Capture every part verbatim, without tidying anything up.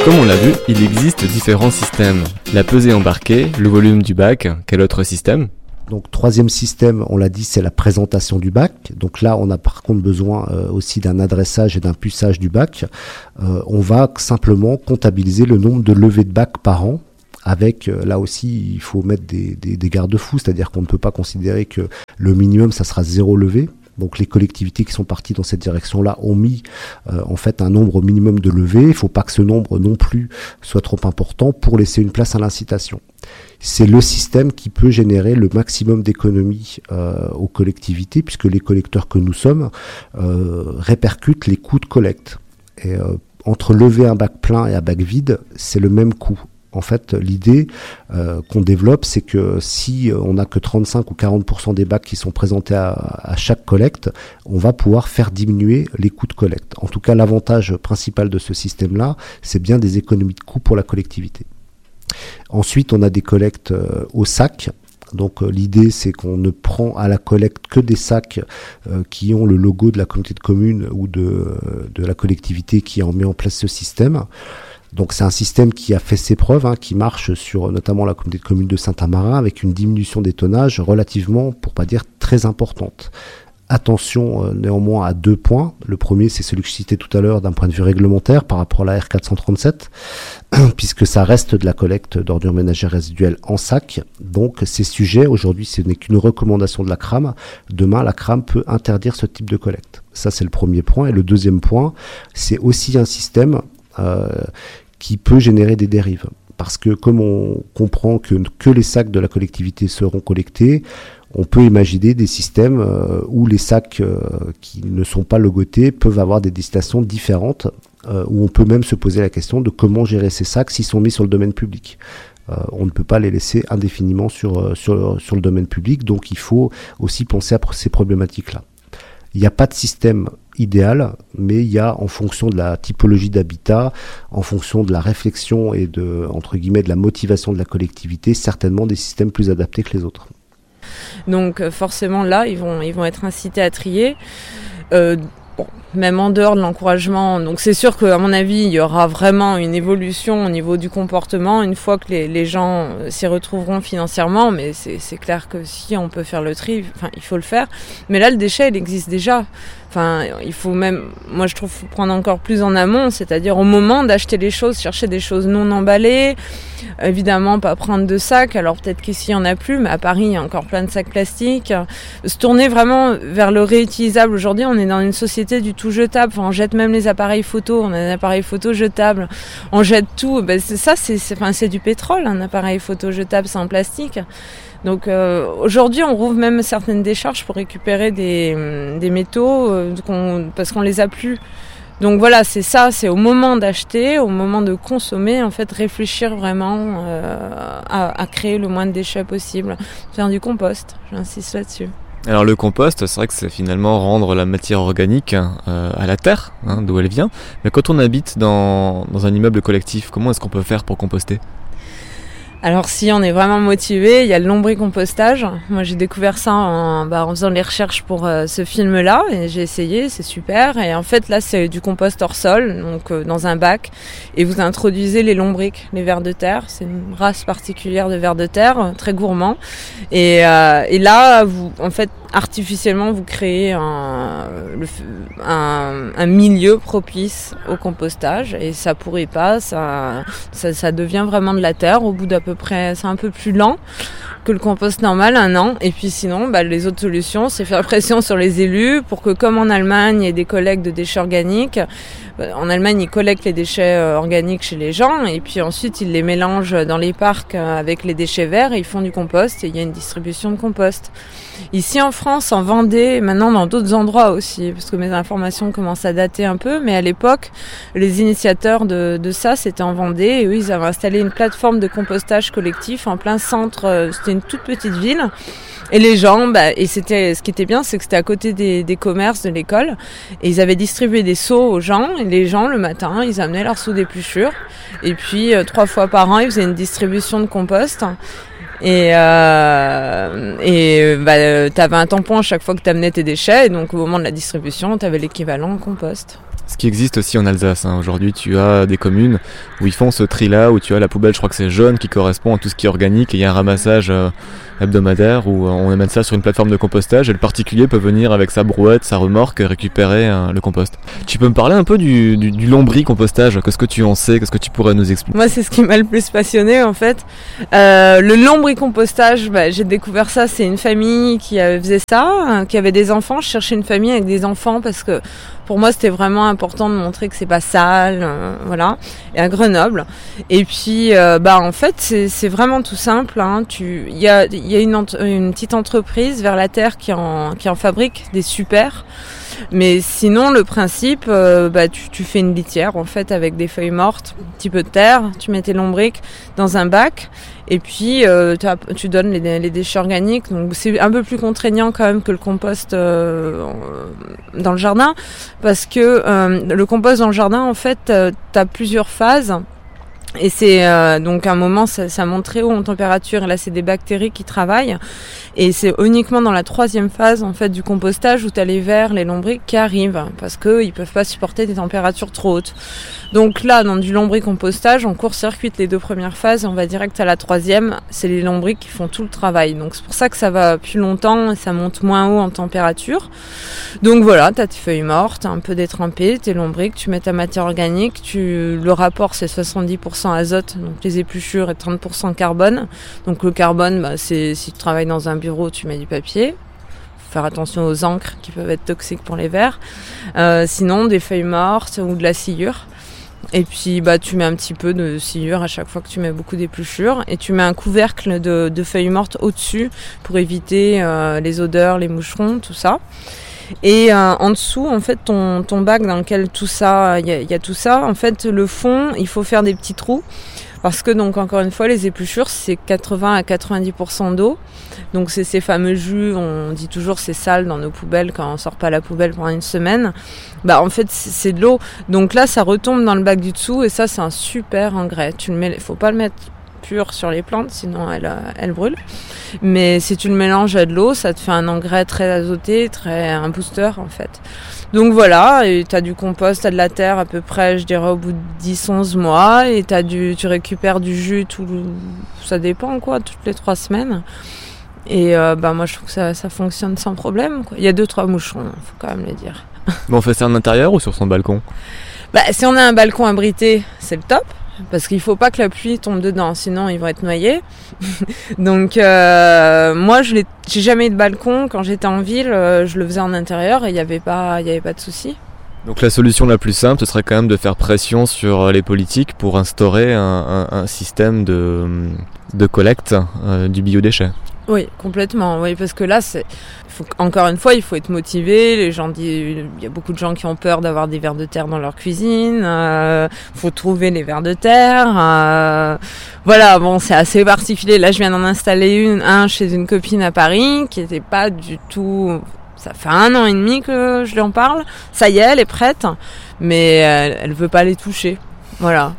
Comme on l'a vu, il existe différents systèmes. La pesée embarquée, le volume du bac, quel autre système ? Donc troisième système, on l'a dit, c'est la présentation du bac. Donc là, on a par contre besoin euh, aussi d'un adressage et d'un puçage du bac. Euh, on va simplement comptabiliser le nombre de levées de bac par an. Avec, euh, là aussi, il faut mettre des, des, des garde-fous, c'est-à-dire qu'on ne peut pas considérer que le minimum, ça sera zéro levée. Donc les collectivités qui sont parties dans cette direction-là ont mis euh, en fait un nombre minimum de levées. Il ne faut pas que ce nombre non plus soit trop important pour laisser une place à l'incitation. C'est le système qui peut générer le maximum d'économies euh, aux collectivités, puisque les collecteurs que nous sommes euh, répercutent les coûts de collecte. Et euh, entre lever un bac plein et un bac vide, c'est le même coût. En fait, l'idée euh, qu'on développe, c'est que si on n'a que trente-cinq ou quarante pour cent des bacs qui sont présentés à, à chaque collecte, on va pouvoir faire diminuer les coûts de collecte. En tout cas, l'avantage principal de ce système-là, c'est bien des économies de coûts pour la collectivité. Ensuite, on a des collectes euh, au sac. Donc euh, l'idée, c'est qu'on ne prend à la collecte que des sacs euh, qui ont le logo de la communauté de communes ou de, euh, de la collectivité qui a mis en place ce système. Donc c'est un système qui a fait ses preuves, hein, qui marche sur notamment la communauté de communes de Saint-Amarin avec une diminution des tonnages relativement, pour pas dire très importante. Attention euh, néanmoins à deux points. Le premier, c'est celui que je citais tout à l'heure d'un point de vue réglementaire par rapport à la R quatre cent trente-sept, puisque ça reste de la collecte d'ordures ménagères résiduelles en sac. Donc ces sujets, aujourd'hui, ce n'est qu'une recommandation de la C R A M. Demain, la C R A M peut interdire ce type de collecte. Ça, c'est le premier point. Et le deuxième point, c'est aussi un système Euh, qui peut générer des dérives. Parce que comme on comprend que, que les sacs de la collectivité seront collectés, on peut imaginer des systèmes euh, où les sacs euh, qui ne sont pas logotés peuvent avoir des destinations différentes, euh, où on peut même se poser la question de comment gérer ces sacs s'ils sont mis sur le domaine public. Euh, on ne peut pas les laisser indéfiniment sur, sur, sur le domaine public, donc il faut aussi penser à ces problématiques-là. Il n'y a pas de système idéal, mais il y a, en fonction de la typologie d'habitat, en fonction de la réflexion et de, entre guillemets, de la motivation de la collectivité, certainement des systèmes plus adaptés que les autres. Donc forcément là, ils vont, ils vont être incités à trier. Euh, bon, même en dehors de l'encouragement. Donc c'est sûr qu'à mon avis, il y aura vraiment une évolution au niveau du comportement une fois que les, les gens s'y retrouveront financièrement. Mais c'est, c'est clair que si on peut faire le tri, enfin, il faut le faire. Mais là, le déchet, il existe déjà. Enfin, il faut même, moi je trouve, faut prendre encore plus en amont, c'est-à-dire au moment d'acheter les choses, chercher des choses non emballées, évidemment pas prendre de sacs, alors peut-être qu'ici il n'y en a plus, mais à Paris il y a encore plein de sacs plastiques, se tourner vraiment vers le réutilisable. Aujourd'hui on est dans une société du tout jetable, enfin, on jette même les appareils photo, on a un appareil photo jetable, on jette tout, ben, c'est ça, c'est, c'est, enfin, c'est du pétrole, un appareil photo jetable, c'est en plastique. Donc euh, aujourd'hui, on rouvre même certaines décharges pour récupérer des, des métaux euh, qu'on, parce qu'on les a plus. Donc voilà, c'est ça, c'est au moment d'acheter, au moment de consommer, en fait, réfléchir vraiment euh, à, à créer le moins de déchets possible. Faire du compost, j'insiste là-dessus. Alors le compost, c'est vrai que c'est finalement rendre la matière organique euh, à la terre, hein, d'où elle vient. Mais quand on habite dans, dans un immeuble collectif, comment est-ce qu'on peut faire pour composter ? Alors si on est vraiment motivé, il y a le lombricompostage. Moi j'ai découvert ça en, bah, en faisant les recherches pour euh, ce film-là et j'ai essayé, c'est super. Et en fait là c'est du compost hors sol, donc euh, dans un bac, et vous introduisez les lombrics, les vers de terre. C'est une race particulière de vers de terre, euh, très gourmand. Et, euh, et là vous, en fait, artificiellement vous créez un, le, un, un milieu propice au compostage et ça pourrit pas, ça, ça, ça devient vraiment de la terre au bout d'à peu près, c'est un peu plus lent que le compost normal, un an. Et puis sinon, bah, les autres solutions, c'est faire pression sur les élus pour que, comme en Allemagne, il y ait des collectes de déchets organiques. En Allemagne, ils collectent les déchets organiques chez les gens et puis ensuite, ils les mélangent dans les parcs avec les déchets verts et ils font du compost et il y a une distribution de compost. Ici en France, en Vendée, maintenant dans d'autres endroits aussi, parce que mes informations commencent à dater un peu, mais à l'époque, les initiateurs de, de ça, c'était en Vendée et eux, ils avaient installé une plateforme de compostage collectif en plein centre, c'était une toute petite ville. Et les gens, bah, et c'était, ce qui était bien, c'est que c'était à côté des, des commerces de l'école. Et ils avaient distribué des seaux aux gens. Et les gens, le matin, ils amenaient leurs seaux d'épluchure. Et puis, euh, trois fois par an, ils faisaient une distribution de compost. Et, euh, et bah, t'avais un tampon à chaque fois que t'amenais tes déchets. Et donc, au moment de la distribution, t'avais l'équivalent en compost. Ce qui existe aussi en Alsace, hein. Aujourd'hui tu as des communes où ils font ce tri-là, où tu as la poubelle, je crois que c'est jaune, qui correspond à tout ce qui est organique, et il y a un ramassage euh, hebdomadaire où on amène ça sur une plateforme de compostage et le particulier peut venir avec sa brouette, sa remorque récupérer euh, le compost. Tu peux me parler un peu du, du, du lombricompostage, qu'est-ce que tu en sais, qu'est-ce que tu pourrais nous expliquer? Moi c'est ce qui m'a le plus passionné en fait. Euh, le lombricompostage, bah, j'ai découvert ça, c'est une famille qui euh, faisait ça, hein, qui avait des enfants. Je cherchais une famille avec des enfants parce que pour moi c'était vraiment important de montrer que c'est pas sale, euh, voilà. Et à Grenoble. Et puis euh, bah en fait c'est, c'est vraiment tout simple. Hein. Tu, il y a, il y a une, ent- une petite entreprise vers la terre qui en, qui en fabrique des super. Mais sinon le principe, euh, bah tu, tu fais une litière en fait avec des feuilles mortes, un petit peu de terre, tu mets tes lombrics dans un bac. Et puis euh, tu donnes les, les déchets organiques, donc c'est un peu plus contraignant quand même que le compost euh, dans le jardin, parce que euh, le compost dans le jardin, en fait, euh, tu as plusieurs phases. Et c'est euh, donc à un moment ça, ça monte très haut en température et là c'est des bactéries qui travaillent et c'est uniquement dans la troisième phase en fait du compostage où tu as les vers, les lombrics qui arrivent parce que ils peuvent pas supporter des températures trop hautes. Donc là dans du lombricompostage on court-circuite les deux premières phases et on va direct à la troisième, c'est les lombrics qui font tout le travail. Donc c'est pour ça que ça va plus longtemps et ça monte moins haut en température. Donc voilà, tu as tes feuilles mortes, un peu détrempées, tes lombrics, tu mets ta matière organique, tu le rapport c'est soixante-dix pour cent azote, donc les épluchures et trente pour cent carbone. Donc le carbone, bah, c'est si tu travailles dans un bureau, tu mets du papier. Faut faire attention aux encres qui peuvent être toxiques pour les vers. Euh, sinon, des feuilles mortes ou de la sciure. Et puis bah tu mets un petit peu de sciure à chaque fois que tu mets beaucoup d'épluchures et tu mets un couvercle de, de feuilles mortes au-dessus pour éviter euh, les odeurs, les moucherons, tout ça. Et euh, en dessous, en fait, ton, ton bac dans lequel tout ça, il y, y a tout ça, en fait, le fond, il faut faire des petits trous. Parce que, donc, encore une fois, les épluchures, c'est quatre-vingts à quatre-vingt-dix pour cent d'eau. Donc, c'est ces fameux jus, on dit toujours c'est sale dans nos poubelles quand on sort pas la poubelle pendant une semaine. Bah, en fait, c'est, c'est de l'eau. Donc là, ça retombe dans le bac du dessous et ça, c'est un super engrais. Tu le mets, faut pas le mettre pur sur les plantes, sinon elles, elles brûlent. Mais si tu le mélanges à de l'eau, ça te fait un engrais très azoté, très un booster en fait. Donc voilà, et t'as du compost, t'as de la terre à peu près, je dirais au bout de dix à onze mois, et t'as du, tu récupères du jus, tout, ça dépend quoi, toutes les trois semaines. Et euh, bah moi je trouve que ça, ça fonctionne sans problème, quoi. Il y a deux trois moucherons, faut quand même le dire. Bon, on fait ça en intérieur ou sur son balcon? Bah si on a un balcon abrité, c'est le top. Parce qu'il faut pas que la pluie tombe dedans, sinon ils vont être noyés. Donc euh, moi je l'ai, j'ai jamais eu de balcon. Quand j'étais en ville, euh, je le faisais en intérieur et il y avait pas, il y avait pas de souci. Donc la solution la plus simple, ce serait quand même de faire pression sur les politiques pour instaurer un, un, un système de, de collecte euh, du biodéchet. Oui, complètement. Oui, parce que là, c'est faut, encore une fois, il faut être motivé. Les gens disent, il y a beaucoup de gens qui ont peur d'avoir des vers de terre dans leur cuisine. Euh, faut trouver les vers de terre. Euh, voilà, bon, c'est assez particulier. Là, je viens d'en installer une, un chez une copine à Paris, qui était pas du tout. Ça fait un an et demi que je lui en parle. Ça y est, elle est prête, mais elle, elle veut pas les toucher. Voilà.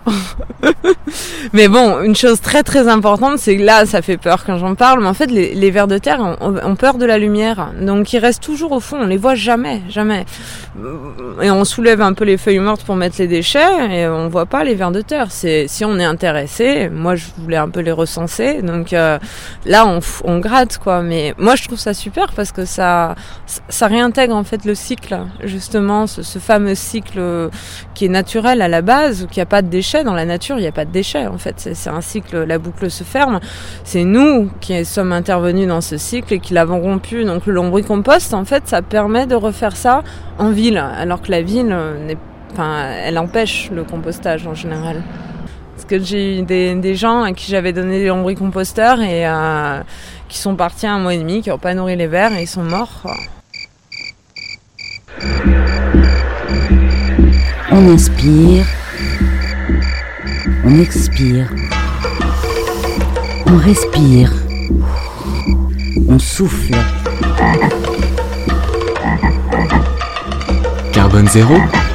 Mais bon, une chose très très importante, c'est que là, ça fait peur quand j'en parle, mais en fait, les, les vers de terre ont, ont peur de la lumière. Donc, ils restent toujours au fond, on les voit jamais, jamais. Et on soulève un peu les feuilles mortes pour mettre les déchets, et on voit pas les vers de terre. C'est, si on est intéressé, moi, je voulais un peu les recenser, donc euh, là, on, on gratte, quoi. Mais moi, je trouve ça super parce que ça, ça réintègre en fait le cycle, justement, ce, ce fameux cycle qui est naturel à la base, qui a pas de déchets dans la nature, il n'y a pas de déchets en fait, c'est, c'est un cycle, la boucle se ferme, c'est nous qui sommes intervenus dans ce cycle et qui l'avons rompu. Donc le lombricompost en fait ça permet de refaire ça en ville, alors que la ville n'est, enfin, elle empêche le compostage en général. Parce que j'ai eu des, des gens à qui j'avais donné des lombricomposteurs et euh, qui sont partis un mois et demi, qui n'ont pas nourri les vers et ils sont morts. On inspire, on expire, on respire, on souffle. Carbone zéro.